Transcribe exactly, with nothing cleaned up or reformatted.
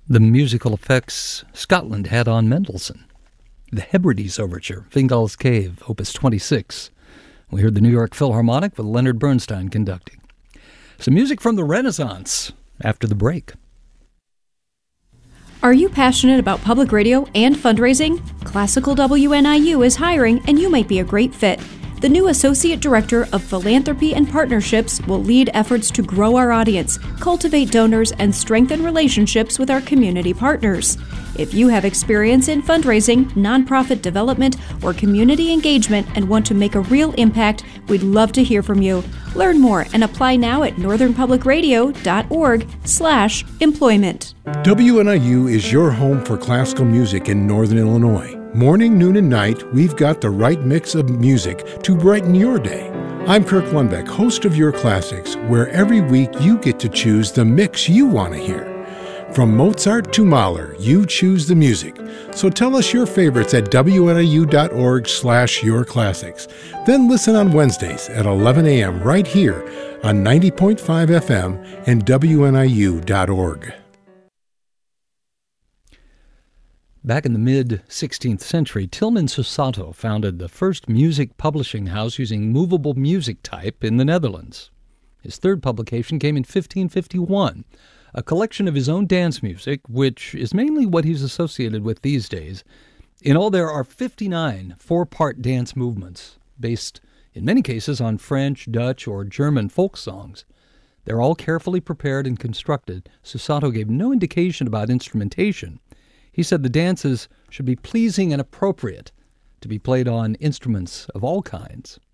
the musical effects Scotland had on Mendelssohn. The Hebrides Overture, Fingal's Cave, Opus twenty-six. We heard the New York Philharmonic with Leonard Bernstein conducting. Some music from the Renaissance after the break. Are you passionate about public radio and fundraising? Classical W N I U is hiring, and you might be a great fit. The new Associate Director of Philanthropy and Partnerships will lead efforts to grow our audience, cultivate donors, and strengthen relationships with our community partners. If you have experience in fundraising, nonprofit development, or community engagement and want to make a real impact, we'd love to hear from you. Learn more and apply now at northernpublicradio.org slash employment. W N I U is your home for classical music in Northern Illinois. Morning, noon, and night, we've got the right mix of music to brighten your day. I'm Kirk Lundbeck, host of Your Classics, where every week you get to choose the mix you want to hear. From Mozart to Mahler, you choose the music. So tell us your favorites at wniu.org slash your classics. Then listen on Wednesdays at eleven a.m. right here on ninety point five F M and W N I U dot org. Back in the mid-sixteenth century, Tilman Susato founded the first music publishing house using movable music type in the Netherlands. His third publication came in fifteen fifty-one, a collection of his own dance music, which is mainly what he's associated with these days. In all, there are fifty-nine four-part dance movements, based in many cases on French, Dutch, or German folk songs. They're all carefully prepared and constructed. Susato gave no indication about instrumentation. He said the dances should be pleasing and appropriate to be played on instruments of all kinds.